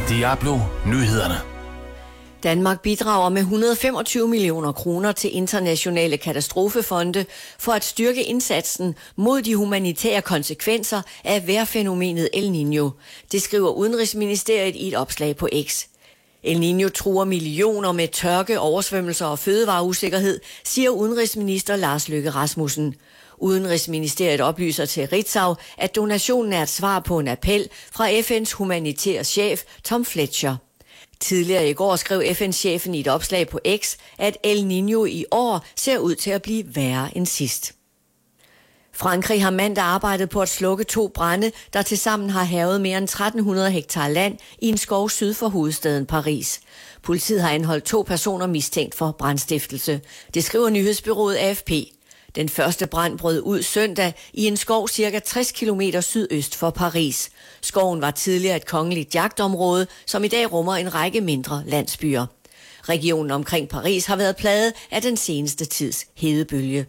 Diablo Nyhederne. Danmark bidrager med 125 millioner kroner til internationale katastrofefonde for at styrke indsatsen mod de humanitære konsekvenser af vejrfænomenet El Niño. Det skriver Udenrigsministeriet i et opslag på X. El Niño truer millioner med tørke, oversvømmelser og fødevareusikkerhed, siger udenrigsminister Lars Løkke Rasmussen. Udenrigsministeriet oplyser til Ritzau, at donationen er et svar på en appel fra FN's humanitære chef Tom Fletcher. Tidligere i går skrev FN-chefen i et opslag på X, at El Niño i år ser ud til at blive værre end sidst. Frankrig har mandag arbejdet på at slukke 2 brande, der tilsammen har hærget mere end 1300 hektar land i en skov syd for hovedstaden Paris. Politiet har anholdt 2 personer mistænkt for brandstiftelse. Det skriver nyhedsbureauet AFP. Den første brand brød ud søndag i en skov cirka 60 km sydøst for Paris. Skoven var tidligere et kongeligt jagtområde, som i dag rummer en række mindre landsbyer. Regionen omkring Paris har været plaget af den seneste tids hedebølge.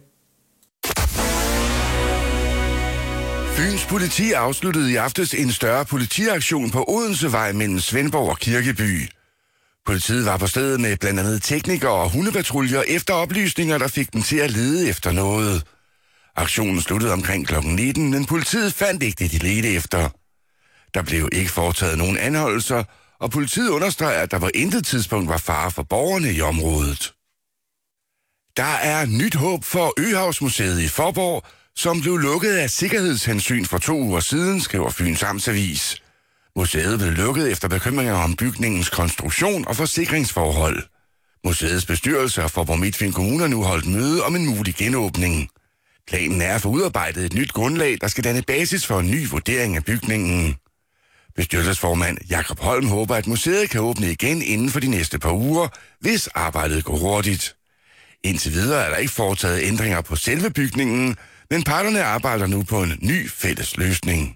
Fyns politi afsluttede i aftes en større politiaktion på Odensevej mellem Svendborg og Kirkeby. Politiet var på stedet med blandt andet teknikere og hundepatruljer efter oplysninger, der fik dem til at lede efter noget. Aktionen sluttede omkring kl. 19, men politiet fandt ikke det, de ledte efter. Der blev ikke foretaget nogen anholdelser, og politiet understreger, at der på intet tidspunkt var fare for borgerne i området. Der er nyt håb for Øhavsmuseet i Faaborg, som blev lukket af sikkerhedshensyn for 2 uger siden, skriver Fyns Amtsavis. Museet blev lukket efter bekymringer om bygningens konstruktion og forsikringsforhold. Museets bestyrelse og Faaborg Midtfyn Kommune nu holdt møde om en mulig genåbning. Planen er at få udarbejdet et nyt grundlag, der skal danne basis for en ny vurdering af bygningen. Bestyrelsesformand Jakob Holm håber, at museet kan åbne igen inden for de næste par uger, hvis arbejdet går hurtigt. Indtil videre er der ikke foretaget ændringer på selve bygningen, men parterne arbejder nu på en ny fælles løsning.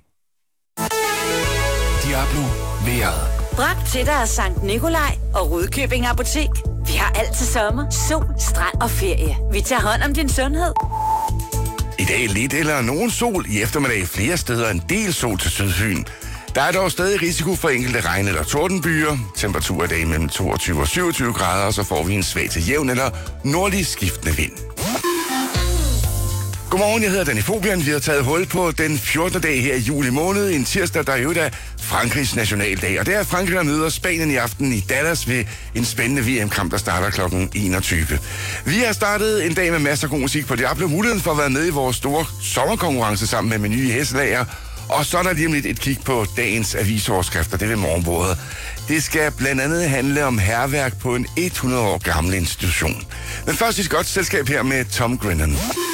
Diablo vejret. Bragt til dig af Sankt Nikolaj og Rudkøbing Apotek. Vi har alt til sommer, sol, strand og ferie. Vi tager hånd om din sundhed. I dag lidt eller nogen sol, i eftermiddag flere steder en del sol til Sydfyn. Der er dog stadig risiko for enkelte regn- eller tordenbyer. Temperatur i dag mellem 22 og 27 grader, og så får vi en svag til jævn eller nordlig skiftende vind. Godmorgen, jeg hedder Danny Fobian. Vi har taget hul på den 14. dag her i juli måned, en tirsdag, der er jo da Frankrigs nationaldag. Og det er Frankrig, der møder Spanien i aften i Dallas ved en spændende VM-kamp, der starter kl. 21. Vi har startet en dag med masser af god musik på Diablo. Muligheden for at være med i vores store sommerkonkurrence sammen med Meny i Hesselager. Og så er der lige om lidt et kig på dagens avisoverskrifter, det ved morgenbordet. Det skal blandt andet handle om hærværk på en 100 år gammel institution. Men først et godt selskab her med Tom Grennan.